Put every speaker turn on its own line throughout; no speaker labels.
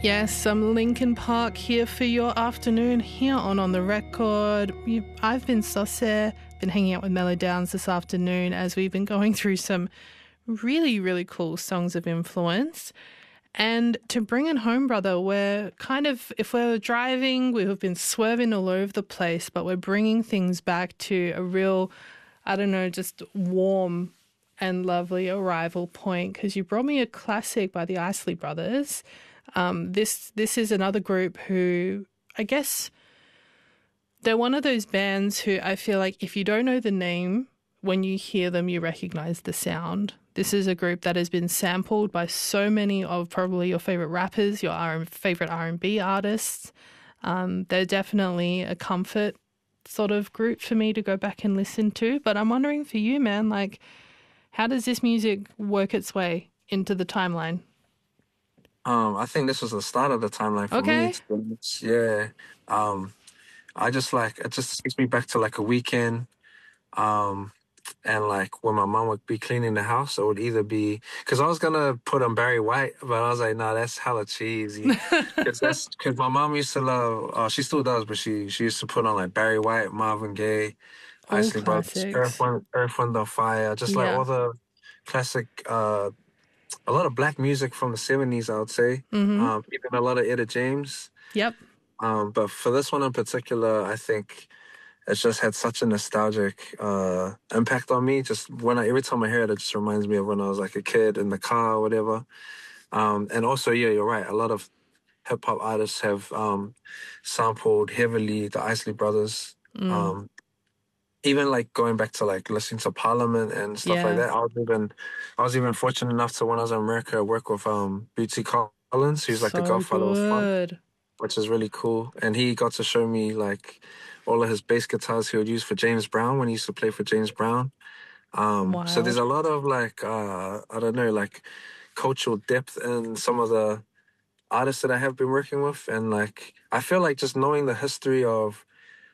Yes, some Linkin Park here for your afternoon here on The Record. I've been Sauce, been hanging out with Mellow Downs this afternoon as we've been going through some really, really cool songs of influence. And to bring it home, brother, we're kind of, if we're driving, we've been swerving all over the place, but we're bringing things back to a real, I don't know, just warm and lovely arrival point, because you brought me a classic by the Isley Brothers. This is another group who, I guess, they're one of those bands who I feel like if you don't know the name, when you hear them, you recognize the sound. This is a group that has been sampled by so many of probably your favorite rappers, your favorite R&B artists. They're definitely a comfort sort of group for me to go back and listen to. But I'm wondering for you, man, like, how does this music work its way into the timeline?
I think this was the start of the timeline for me. To be honest. Yeah. I just it just takes me back to like a weekend. And like when my mom would be cleaning the house, it would either be, because I was gonna put on Barry White, but I was like, nah, that's hella cheesy. Because my mom used to love, she still does, but she used to put on like Barry White, Marvin Gaye,
All
Isley Brothers,
classics.
Earth, Wind, Fire, just like all the classic, a lot of black music from the 70s, I would say. Even a lot of Etta James.
Yep.
But for this one in particular, I think it's just had such a nostalgic impact on me. Just every time I hear it, it just reminds me of when I was like a kid in the car or whatever. And also, yeah, you're right. A lot of hip hop artists have sampled heavily the Isley Brothers. Even like going back to like listening to Parliament and stuff like that. I was even fortunate enough to, when I was in America, work with Bootsy Collins, who's like the godfather of funk, which is really cool. And he got to show me like all of his bass guitars he would use for James Brown when he used to play for James Brown. So there's a lot of like I don't know, like cultural depth in some of the artists that I have been working with, and like I feel like just knowing the history of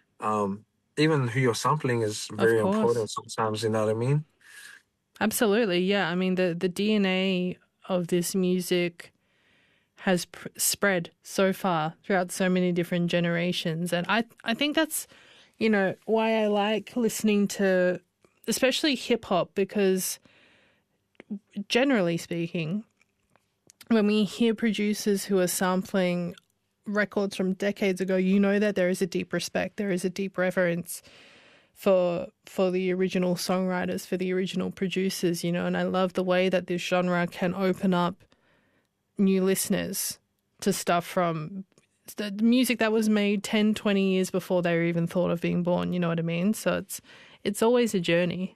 even who you're sampling is very important sometimes, you know what I mean?
Absolutely, yeah. I mean, the DNA of this music has spread so far throughout so many different generations. And I think that's, you know, why I like listening to especially hip-hop, because generally speaking, when we hear producers who are sampling records from decades ago, you know that there is a deep respect, there is a deep reverence for the original songwriters, for the original producers, you know, and I love the way that this genre can open up new listeners to stuff from the music that was made 10, 20 years before they were even thought of being born, you know what I mean? So it's always a journey.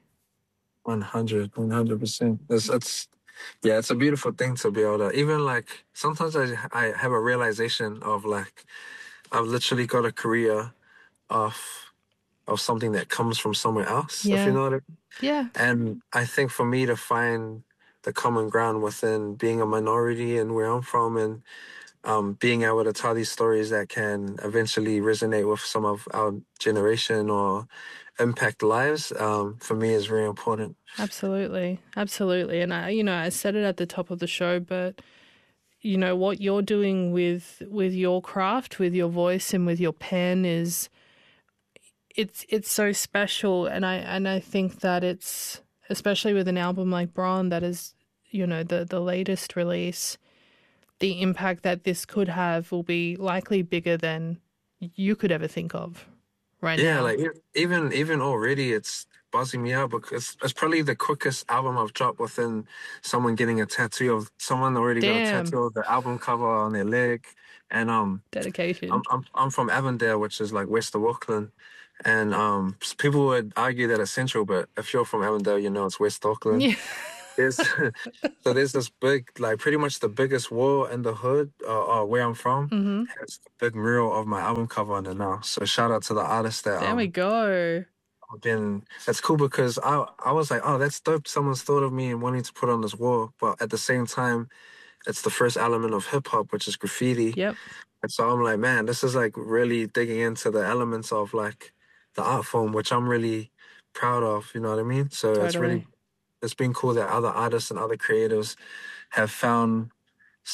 100%. It's a beautiful thing to be able to, even like, sometimes I have a realization of like, I've literally got a career of something that comes from somewhere else, if you know what I mean.
Yeah.
And I think for me to find the common ground within being a minority and where I'm from, and being able to tell these stories that can eventually resonate with some of our generation or impact lives, for me is very important.
Absolutely. And I said it at the top of the show, but you know what you're doing with your craft, with your voice and with your pen is it's so special, and I think that it's, especially with an album like Braun that is, you know, the latest release, the impact that this could have will be likely bigger than you could ever think of now.
Yeah, like even already it's buzzing me out because it's probably the quickest album I've dropped within someone getting a tattoo of someone already got a tattoo of the album cover on their leg. And
dedication.
I'm from Avondale, which is like west of Auckland. And people would argue that it's central, but if you're from Avondale, you know it's West Auckland.
Yeah.
So there's this big, like pretty much the biggest wall in the hood, where I'm from, has a big mural of my album cover on it now. So shout out to the artist that
There we go.
That's cool because I was like, oh, that's dope. Someone's thought of me and wanting to put on this wall, but at the same time, it's the first element of hip hop, which is graffiti.
Yep.
And so I'm like, man, this is like really digging into the elements of like the art form, which I'm really proud of. You know what I mean? So
Totally.
it's been cool that other artists and other creatives have found